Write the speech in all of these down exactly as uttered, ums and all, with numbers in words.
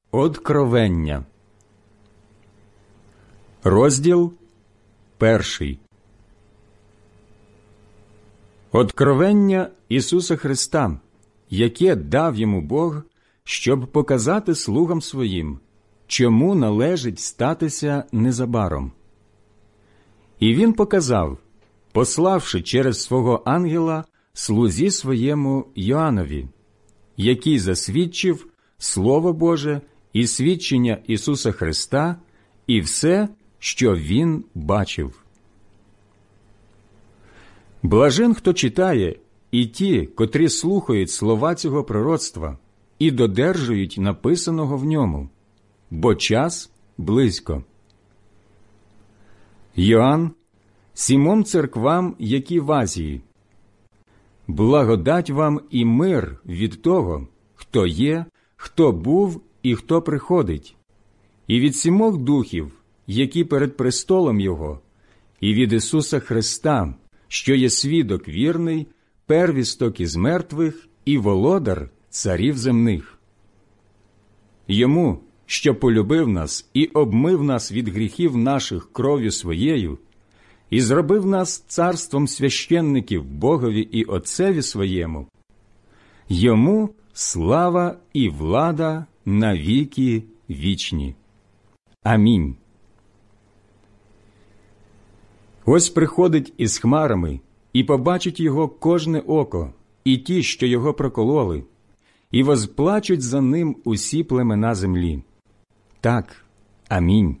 Откровення. Розділ перший. Откровення Ісуса Христа, яке дав йому Бог, щоб показати слугам своїм, чому належить статися незабаром. І він показав, пославши через свого ангела слузі своєму Йоаннові, який засвідчив Слово Боже і свідчення Ісуса Христа і все, що він бачив. Блажен, хто читає, і ті, котрі слухають слова цього пророцтва і додержують написаного в ньому, бо час близько. Йоанн, сімом церквам, які в Азії. Благодать вам і мир від того, хто є, хто був і хто приходить, і від сімох духів, які перед престолом Його, і від Ісуса Христа, що є свідок вірний, первісток із мертвих і володар царів земних. Йому, що полюбив нас і обмив нас від гріхів наших кров'ю своєю, і зробив нас царством священників Богові і Отцеві своєму, йому слава і влада на віки вічні. Амінь. Ось приходить із хмарами, і побачить його кожне око, і ті, що його прокололи, і возплачуть за ним усі племена землі. Так, амінь.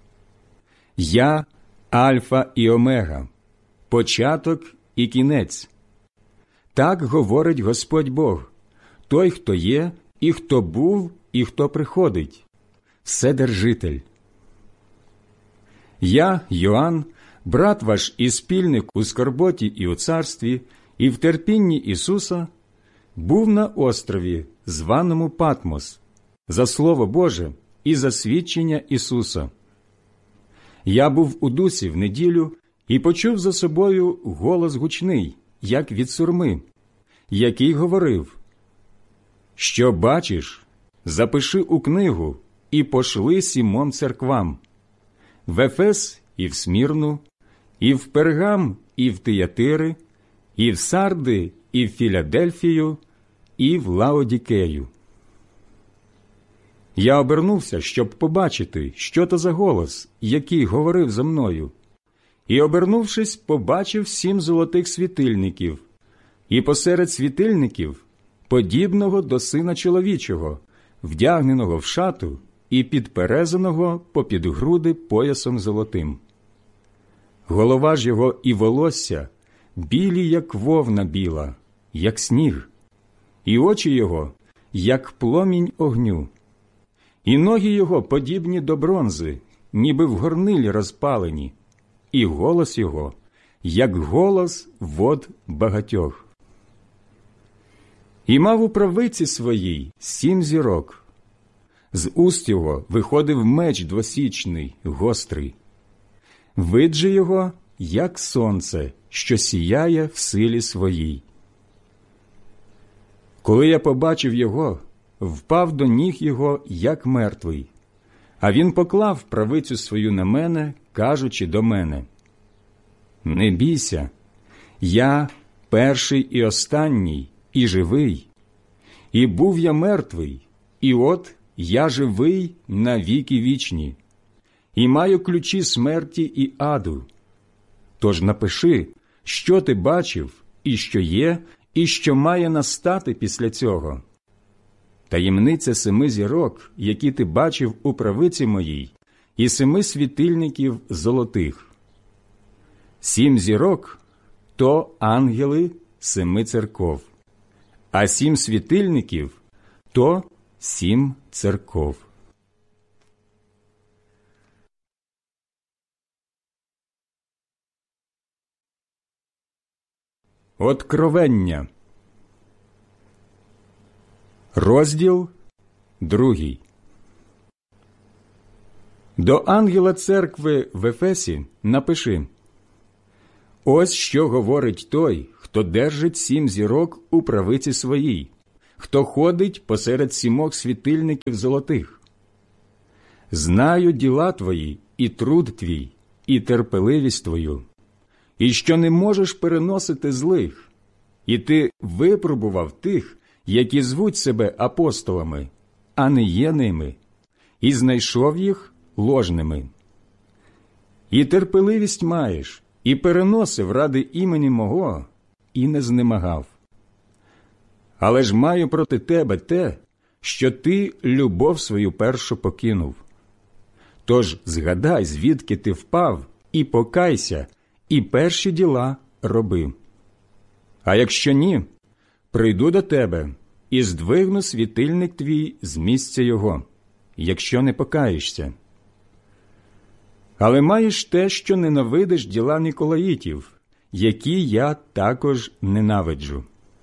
Я – Альфа і Омега, початок і кінець. Так говорить Господь Бог, той, хто є, і хто був, і хто приходить, Вседержитель. Я, Йоанн, брат ваш і спільник у скорботі і у царстві, і в терпінні Ісуса, був на острові, званому Патмос, за Слово Боже і за свідчення Ісуса. Я був у дусі в неділю і почув за собою голос гучний, як від сурми, який говорив: «Що бачиш, запиши у книгу і пошли сімом церквам, в Ефес і в Смірну, і в Пергам, і в Тиятири, і в Сарди, і в Філадельфію, і в Лаодікею». Я обернувся, щоб побачити, що то за голос, який говорив за мною. І, обернувшись, побачив сім золотих світильників, і посеред світильників подібного до Сина чоловічого, вдягненого в шату і підперезаного попід груди поясом золотим. Голова ж його і волосся білі, як вовна біла, як сніг, і очі його, як пломінь огню. І ноги його подібні до бронзи, ніби в горнилі розпалені, і голос його, як голос вод багатьох. І мав у правиці своїй сім зірок. З уст його виходив меч двосічний, гострий. Вид же його, як сонце, що сіяє в силі своїй. Коли я побачив його, впав до ніг його, як мертвий. А він поклав правицю свою на мене, кажучи до мене: «Не бійся, я перший і останній, і живий. І був я мертвий, і от я живий на віки вічні, і маю ключі смерті і аду. Тож напиши, що ти бачив, і що є, і що має настати після цього. Таємниця семи зірок, які ти бачив у правиці моїй, і семи світильників золотих. Сім зірок – то ангели семи церков, а сім світильників – то сім церков». Откровення. Розділ другий. До ангела церкви в Ефесі напиши: «Ось що говорить той, хто держить сім зірок у правиці своїй, хто ходить посеред сімох світильників золотих. Знаю діла твої, і труд твій, і терпеливість твою, і що не можеш переносити злих, і ти випробував тих, які звуть себе апостолами, а не є ними, і знайшов їх ложними. І терпеливість маєш, і переносив ради імені мого, і не знемагав. Але ж маю проти тебе те, що ти любов свою першу покинув. Тож згадай, звідки ти впав, і покайся, і перші діла роби. А якщо ні, прийду до тебе і здвигну світильник твій з місця його, якщо не покаєшся. Але маєш те, що ненавидиш діла Ніколаїтів, які я також ненавиджу.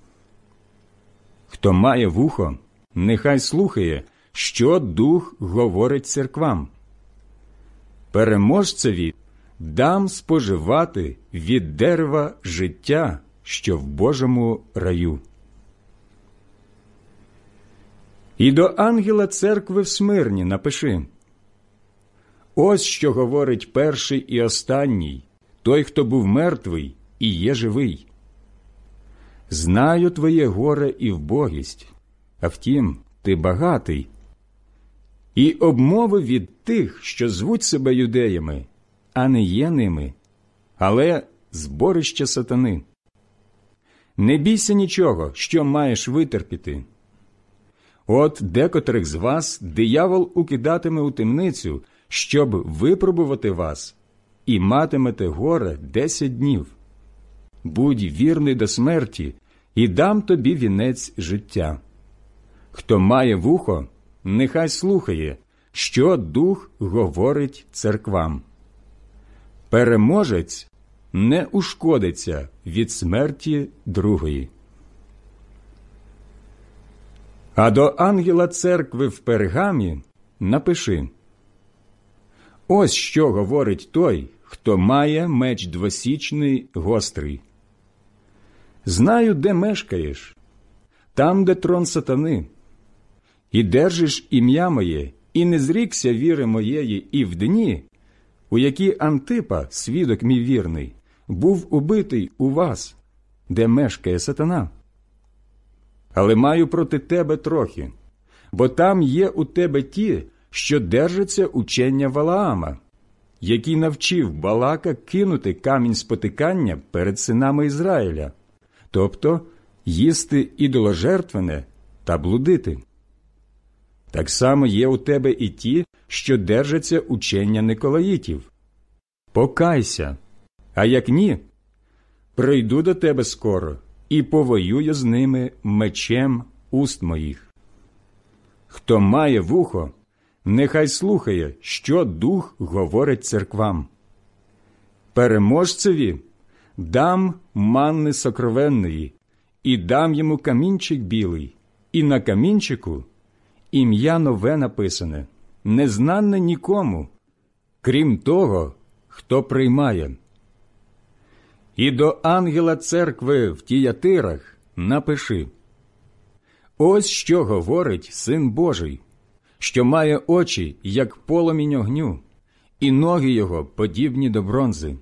Хто має вухо, нехай слухає, що Дух говорить церквам. Переможцеві дам споживати від дерева життя, що в Божому раю. І до ангела церкви в Смирні напиши: ось що говорить перший і останній, той, хто був мертвий і є живий. Знаю твоє горе і вбогість, а втім, ти багатий. І обмови від тих, що звуть себе юдеями, а не є ними, але зборище сатани. Не бійся нічого, що маєш витерпіти. От декотрих з вас диявол укидатиме у темницю, щоб випробувати вас, і матимете горе десять днів. Будь вірний до смерті, і дам тобі вінець життя. Хто має вухо, нехай слухає, що Дух говорить церквам. Переможець не ушкодиться від смерті другої. А до ангела церкви в Пергамі напиши: ось що говорить той, хто має меч двосічний гострий. Знаю, де мешкаєш, там, де трон сатани, і держиш ім'я моє, і не зрікся віри моєї і в дні, у які Антипа, свідок мій вірний, був убитий у вас, де мешкає сатана. Але маю проти тебе трохи, бо там є у тебе ті, що держаться учення Валаама, який навчив Балака кинути камінь спотикання перед синами Ізраїля, тобто їсти ідоложертвене та блудити. Так само є у тебе і ті, що держаться учення Николаїтів. Покайся, а як ні, прийду до тебе скоро і повоюю з ними мечем уст моїх. Хто має вухо, нехай слухає, що Дух говорить церквам. Переможцеві дам манни сокровенної, і дам йому камінчик білий, і на камінчику ім'я нове написане, незнане нікому, крім того, хто приймає. І до ангела церкви в Тіятирах напиши: ось що говорить Син Божий, що має очі, як полум'я огню, і ноги його подібні до бронзи.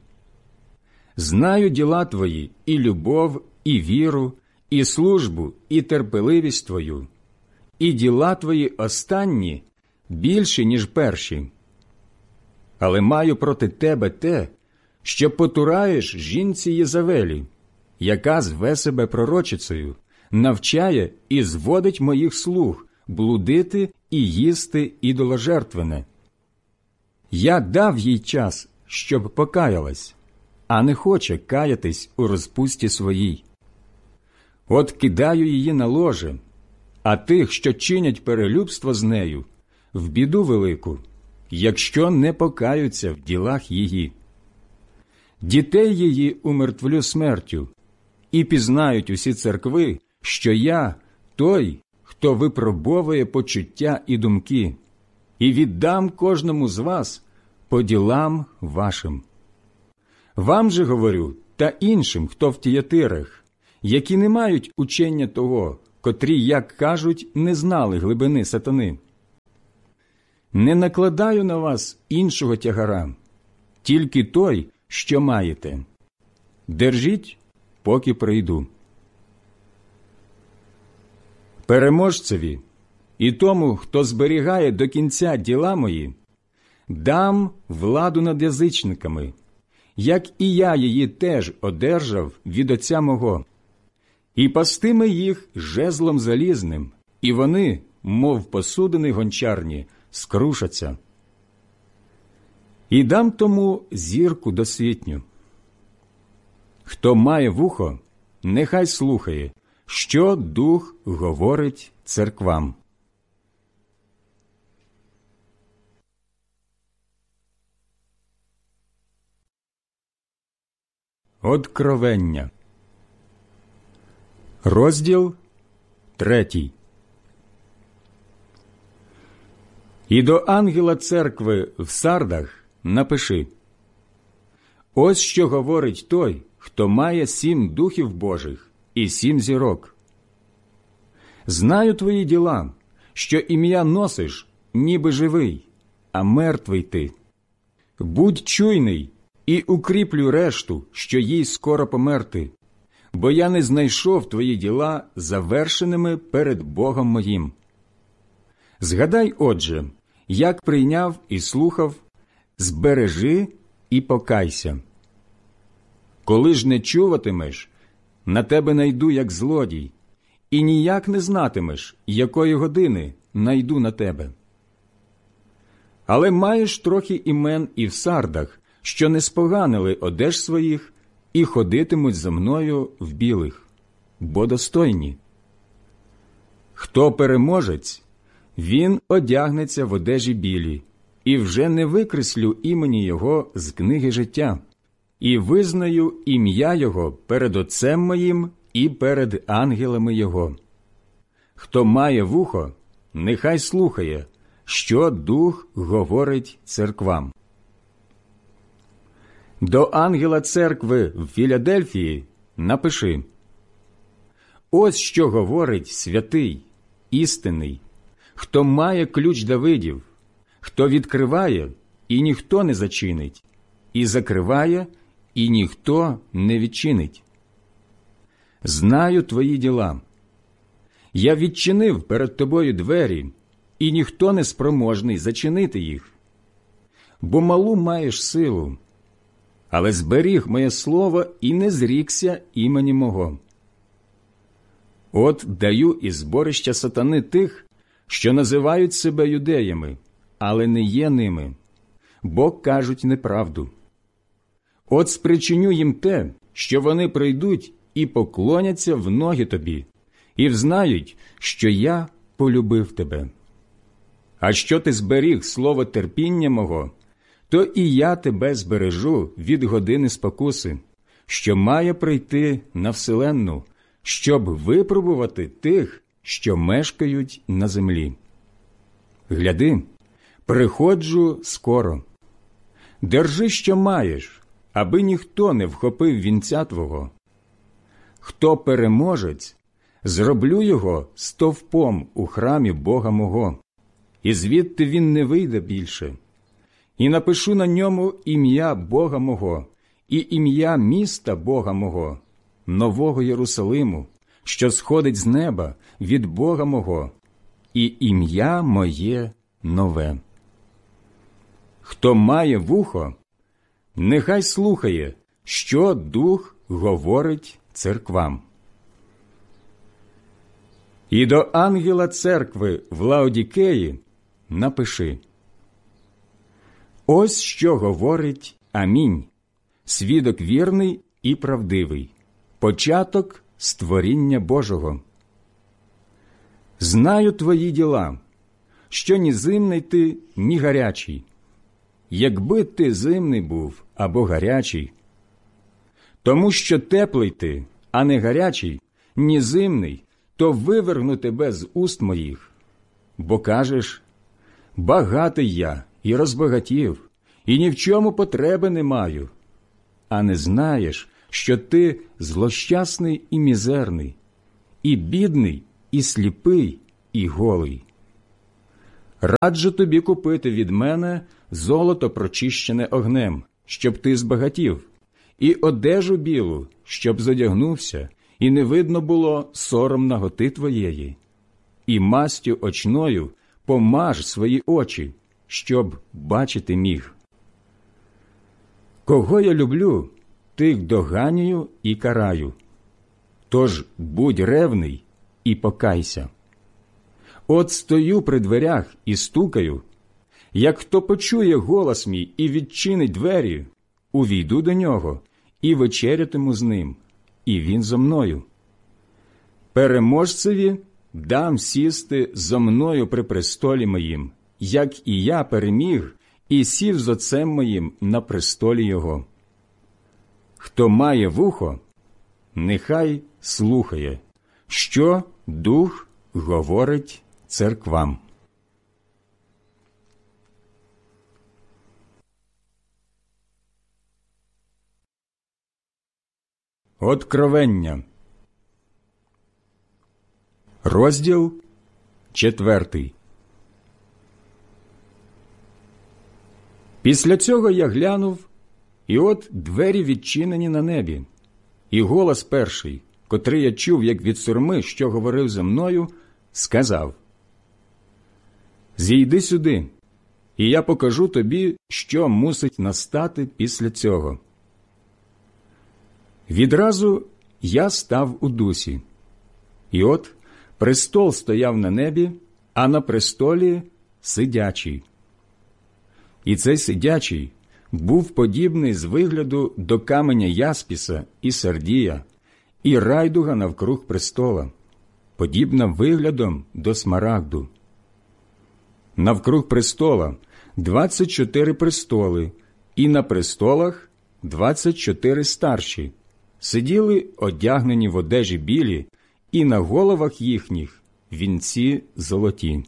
Знаю діла твої, і любов, і віру, і службу, і терпеливість твою, і діла твої останні більші, ніж перші. Але маю проти тебе те, що потураєш жінці Єзавелі, яка зве себе пророчицею, навчає і зводить моїх слуг блудити і їсти ідоложертвене. Я дав їй час, щоб покаялась, а не хоче каятись у розпусті своїй. От кидаю її на ложе, а тих, що чинять перелюбство з нею, в біду велику, якщо не покаються в ділах її. Дітей її умертвлю смертю, і пізнають усі церкви, що я той, хто випробовує почуття і думки, і віддам кожному з вас по ділам вашим. Вам же говорю, та іншим, хто в Тіятирах, які не мають учення того, котрі, як кажуть, не знали глибини сатани. Не накладаю на вас іншого тягара, тільки той, що маєте. Держіть, поки прийду. Переможцеві і тому, хто зберігає до кінця діла мої, дам владу над язичниками, як і я її теж одержав від Отця мого. І пастиме їх жезлом залізним, і вони, мов посудини гончарні, скрушаться. І дам тому зірку досвітню. Хто має вухо, нехай слухає, що Дух говорить церквам. Откровення. Розділ третій. І до ангела церкви в Сардах напиши: ось що говорить той, хто має сім духів Божих і сім зірок. Знаю твої діла, що ім'я носиш, ніби живий, а мертвий ти. Будь чуйний і укріплю решту, що їй скоро померти, бо я не знайшов твої діла завершеними перед Богом моїм. Згадай, отже, як прийняв і слухав, збережи і покайся. Коли ж не чуватимеш, на тебе найду як злодій, і ніяк не знатимеш, якої години найду на тебе. Але маєш трохи імен і в Сардах, що не споганили одеж своїх і ходитимуть за мною в білих, бо достойні. Хто переможець, він одягнеться в одежі білі, і вже не викреслю імені його з книги життя, і визнаю ім'я його перед Отцем моїм і перед ангелами його. Хто має вухо, нехай слухає, що Дух говорить церквам. До ангела церкви в Філадельфії напиши: ось що говорить святий, істинний, хто має ключ Давидів, хто відкриває, і ніхто не зачинить, і закриває, і ніхто не відчинить. Знаю твої діла. Я відчинив перед тобою двері, і ніхто не спроможний зачинити їх. Бо малу маєш силу, але зберіг моє слово і не зрікся імені мого. От даю із зборища сатани тих, що називають себе юдеями, але не є ними, бо кажуть неправду. От спричиню їм те, що вони прийдуть і поклоняться в ноги тобі, і взнають, що я полюбив тебе. А що ти зберіг слово терпіння мого, то і я тебе збережу від години спокуси, що має прийти на вселенну, щоб випробувати тих, що мешкають на землі. Гляди, приходжу скоро. Держи, що маєш, аби ніхто не вхопив вінця твого. Хто переможець, зроблю його стовпом у храмі Бога мого, і звідти він не вийде більше. І напишу на ньому ім'я Бога мого і ім'я міста Бога мого, нового Єрусалиму, що сходить з неба від Бога мого, і ім'я моє нове. Хто має вухо, нехай слухає, що Дух говорить церквам. І до ангела церкви в Лаодікеї напиши: ось що говорить Амінь, свідок вірний і правдивий, початок створіння Божого. Знаю твої діла, що ні зимний ти, ні гарячий. Якби ти зимний був або гарячий, тому що теплий ти, а не гарячий, ні зимний, то виверну тебе з уст моїх. Бо кажеш: багатий я і розбагатів, і ні в чому потреби не маю. А не знаєш, що ти злощасний і мізерний, і бідний, і сліпий, і голий. раджу тобі купити від мене золото прочищене огнем, щоб ти збагатів, і одежу білу, щоб зодягнувся, і не видно було сором наготи твоєї. І мастю очною помаж свої очі, щоб бачити міг. Кого я люблю, тих доганюю і караю. Тож будь ревний і покайся. От стою при дверях і стукаю. Як хто почує голос мій і відчинить двері, увійду до нього і вечерятиму з ним, і він зо мною. Переможцеві дам сісти зо мною при престолі моїм, як і я переміг і сів з Отцем моїм на престолі його. Хто має вухо, нехай слухає, що Дух говорить церквам. Откровення. Розділ четвертий. Після цього я глянув, і от двері відчинені на небі, і голос перший, котрий я чув, як від сурми, що говорив зі мною, сказав: «Зійди сюди, і я покажу тобі, що мусить настати після цього». Відразу я став у дусі, і от престол стояв на небі, а на престолі сидячий. І цей сидячий був подібний з вигляду до каменя яспіса і сардія, і райдуга навкруг престола, подібна виглядом до смарагду. Навкруг престола двадцять чотири престоли, і на престолах двадцять чотири старші, сиділи одягнені в одежі білі, і на головах їхніх вінці золоті.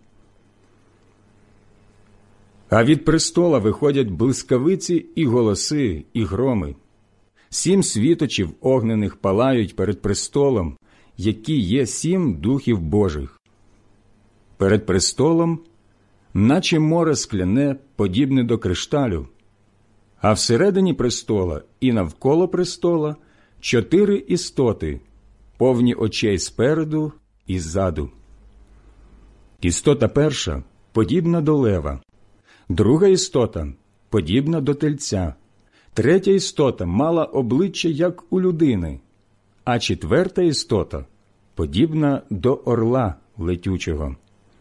А від престола виходять блискавиці і голоси, і громи. Сім світочів огнених палають перед престолом, які є сім духів Божих. Перед престолом, наче море скляне, подібне до кришталю, а всередині престола і навколо престола чотири істоти, повні очей спереду і ззаду. Істота перша подібна до лева, друга істота подібна до тельця, третя істота мала обличчя, як у людини, а четверта істота подібна до орла летючого.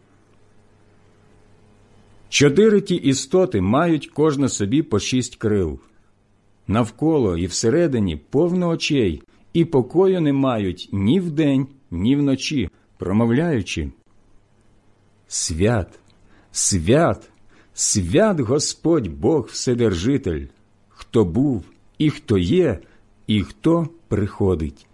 Чотири ті істоти мають кожна собі по шість крил. Навколо і всередині повно очей, і покою не мають ні вдень, ні вночі, промовляючи: «Свят, свят, свят Господь Бог Вседержитель, хто був, і хто є, і хто приходить».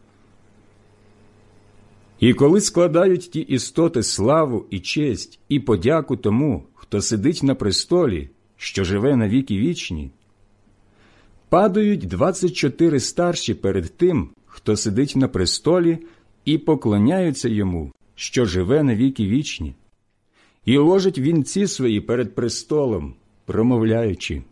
І коли складають ті істоти славу і честь і подяку тому, хто сидить на престолі, що живе на віки вічні, падають двадцять чотири старші перед тим, хто сидить на престолі, і поклоняються йому, що живе на віки вічні, і ложать вінці свої перед престолом, промовляючи: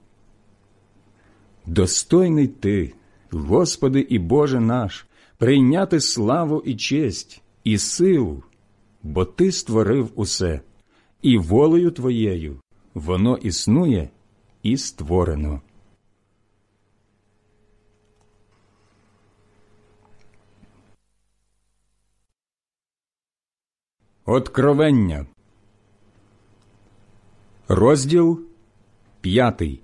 «Достойний ти, Господи і Боже наш, прийняти славу і честь, і силу, бо Ти створив усе, і волею Твоєю воно існує і створено». Откровення. Розділ п'ятий.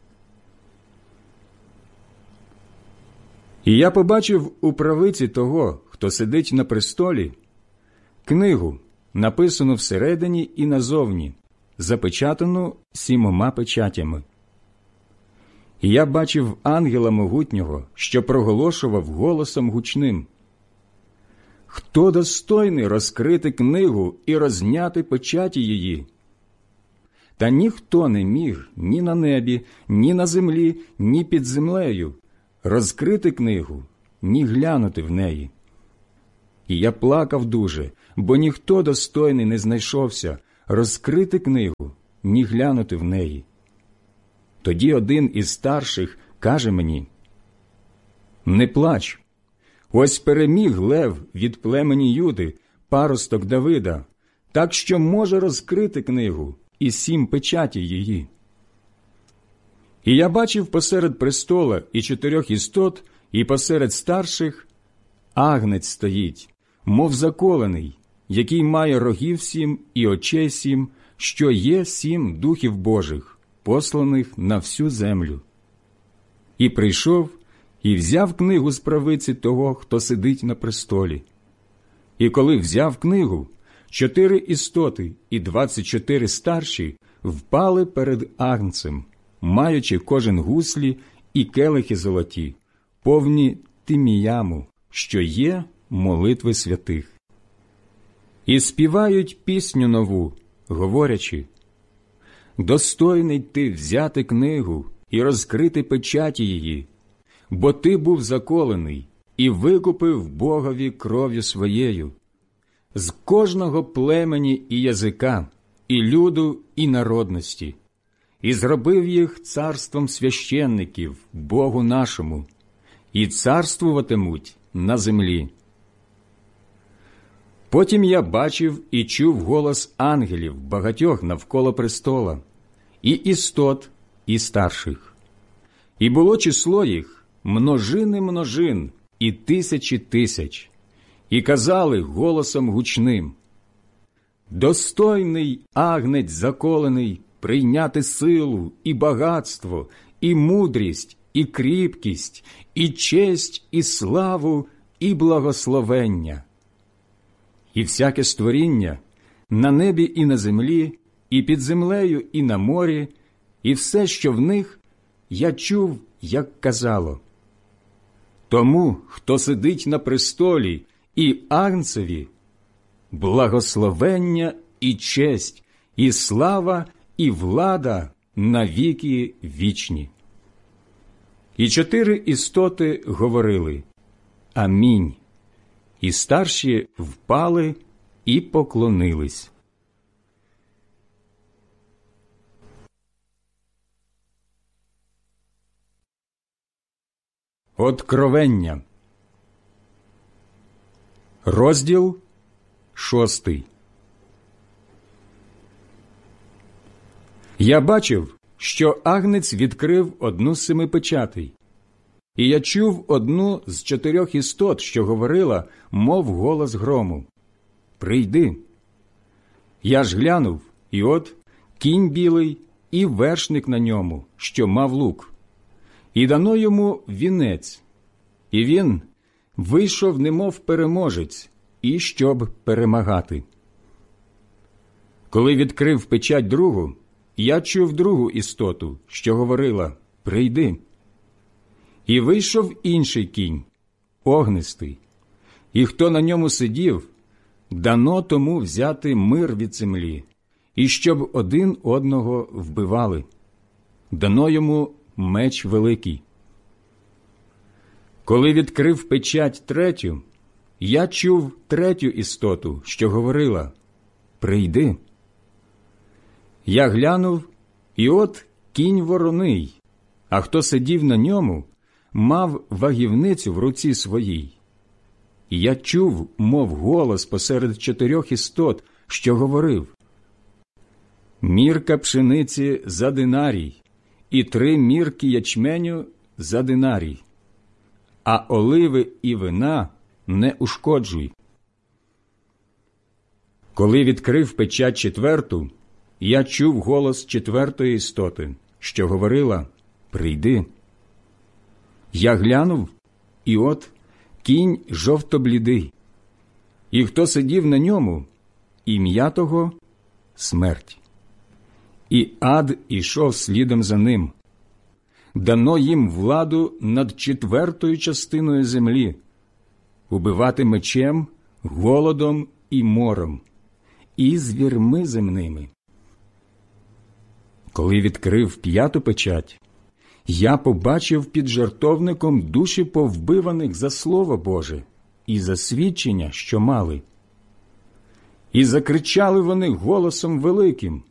І я побачив у правиці того, хто сидить на престолі, книгу, написану всередині і назовні, запечатану сімома печатями. І я бачив ангела могутнього, що проголошував голосом гучним: «Хто достойний розкрити книгу і розняти печаті її?» Та ніхто не міг ні на небі, ні на землі, ні під землею розкрити книгу, ні глянути в неї. І я плакав дуже, бо ніхто достойний не знайшовся розкрити книгу, ні глянути в неї. Тоді один із старших каже мені: «Не плач, ось переміг лев від племені Юди, паросток Давида, так що може розкрити книгу і сім печаті її». І я бачив посеред престола і чотирьох істот, і посеред старших агнець стоїть, мов заколений, який має рогів сім і очей сім, що є сім духів Божих, посланих на всю землю. І прийшов, і взяв книгу з правиці того, хто сидить на престолі. І коли взяв книгу, чотири істоти і двадцять чотири старші впали перед агнцем, маючи кожен гуслі і келихи золоті, повні тиміяму, що є молитви святих. І співають пісню нову, говорячи: «Достойний ти взяти книгу і розкрити печаті її, бо ти був заколений і викупив Богові кров'ю своєю, з кожного племені і язика, і люду, і народності, і зробив їх царством священників Богу нашому, і царствуватимуть на землі». Потім я бачив і чув голос ангелів багатьох навколо престола, і істот, і старших. І було число їх множини множин і тисячі тисяч, і казали голосом гучним: «Достойний агнець заколений прийняти силу, і багатство, і мудрість, і кріпкість, і честь, і славу, і благословення». І всяке створіння на небі і на землі, і під землею, і на морі, і все, що в них, я чув, як казало: «Тому, хто сидить на престолі, і агнцеві, благословення і честь, і слава, і влада на віки вічні». І чотири істоти говорили: «Амінь». І старші впали і поклонились. Откровення. Розділ шостий. Я бачив, що агнець відкрив одну з семи печатей. І я чув одну з чотирьох істот, що говорила, мов голос грому: «Прийди». Я ж глянув, і от кінь білий, і вершник на ньому, що мав лук. І дано йому вінець, і він вийшов немов переможець, і щоб перемагати. Коли відкрив печать другу, я чув другу істоту, що говорила: «Прийди». І вийшов інший кінь, огнистий, і хто на ньому сидів, дано тому взяти мир від землі, і щоб один одного вбивали. Дано йому меч великий. Коли відкрив печать третю, я чув третю істоту, що говорила: «Прийди». Я глянув, і от кінь вороний, а хто сидів на ньому, мав вагівницю в руці своїй. І я чув, мов голос посеред чотирьох істот, що говорив: «Мірка пшениці за динарій, і три мірки ячменю за динарій, а оливи і вина не ушкоджуй». Коли відкрив печать четверту, я чув голос четвертої істоти, що говорила: «Прийди». Я глянув, і от кінь жовто-блідий, і хто сидів на ньому, ім'я того – смерть. І ад ішов слідом за ним. Дано їм владу над четвертою частиною землі, убивати мечем, голодом і мором, і звірми земними. Коли відкрив п'яту печать, я побачив під жертовником душі повбиваних за Слово Боже і за свідчення, що мали. І закричали вони голосом великим: